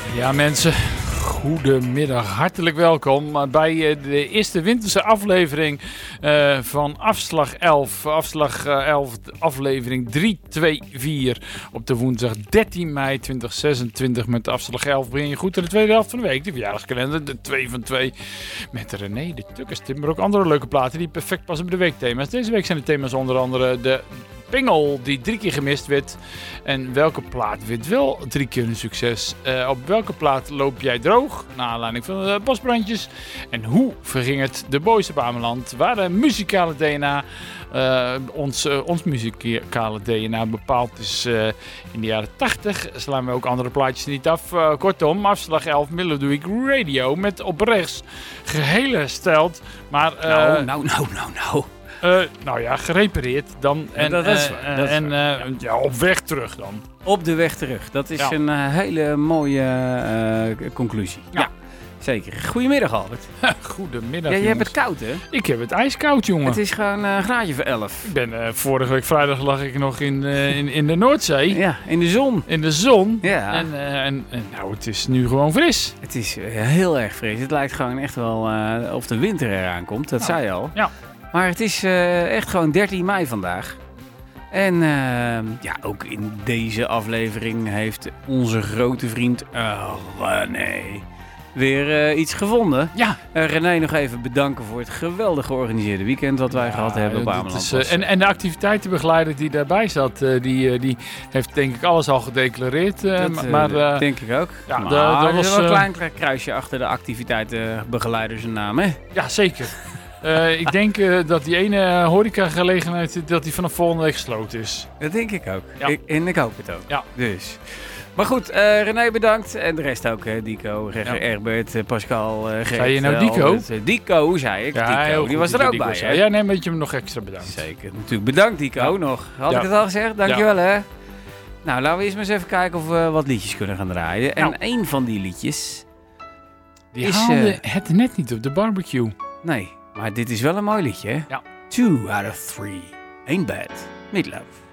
Ja mensen, goedemiddag, hartelijk welkom bij de eerste winterse aflevering van Afslag 11. Afslag 11, aflevering 324 op de woensdag 13 mei 2026 met Afslag 11 breng je goed in de tweede helft van de week. De verjaardagskalender, de 2 van 2 met René, de Tukkerstip, maar ook andere leuke platen die perfect passen bij de weekthema's. Deze week zijn de thema's onder andere de Pingel die 3 keer gemist werd. En welke plaat werd wel 3 keer een succes? Op welke plaat loop jij droog? Naar aanleiding van de bosbrandjes. En hoe verging het de Boys op Ameland? Waar de muzikale DNA, ons muzikale DNA bepaald is in de jaren 80. Slaan we ook andere plaatjes niet af. Kortom, Afslag 11 Melodic Radio met op rechts geheel hersteld. Maar nou ja, gerepereerd dan. En, dat is waar. Op weg terug dan. Op de weg terug. Dat is een hele mooie conclusie. Ja, zeker. Goedemiddag, Albert. Goedemiddag, je hebt het koud, hè? Ik heb het ijskoud, jongen. Het is gewoon graadje voor 11. Ik ben vorige week vrijdag lag ik nog in de Noordzee. Ja, in de zon. In de zon. Ja. En nou, het is nu gewoon fris. Het is heel erg fris. Het lijkt gewoon echt wel of de winter eraan komt. Dat zei je al. Ja. Maar het is echt gewoon 13 mei vandaag. En ook in deze aflevering heeft onze grote vriend René weer iets gevonden. Ja. René, nog even bedanken voor het geweldig georganiseerde weekend wat wij gehad hebben op Ameland. En de activiteitenbegeleider die daarbij zat, die heeft denk ik alles al gedeclareerd. Dat denk ik ook. Ja, er was wel een klein kruisje achter de activiteitsbegeleider zijn naam, hè? Ja, zeker. Ik denk dat die ene horecagelegenheid dat die vanaf volgende week gesloten is. Dat denk ik ook. Ja. Ik hoop het ook. Ja. Dus. Maar goed, René bedankt. En de rest ook. Dico, Egbert, Pascal, Gert. Zei je nou Dico? Dico, zei ik. Ja, Dico, die was er ook bij. Ja, nee, maar je hem nog extra bedankt. Zeker. Natuurlijk bedankt, Dico, nog. Had ik het al gezegd? Dankjewel, hè. Nou, laten we eerst maar eens even kijken of we wat liedjes kunnen gaan draaien. En een van die liedjes... Die haalde het net niet op de barbecue. Nee. Maar dit is wel een mooi liedje, hè? Ja. 2 out of 3 ain't bad. Meatloaf.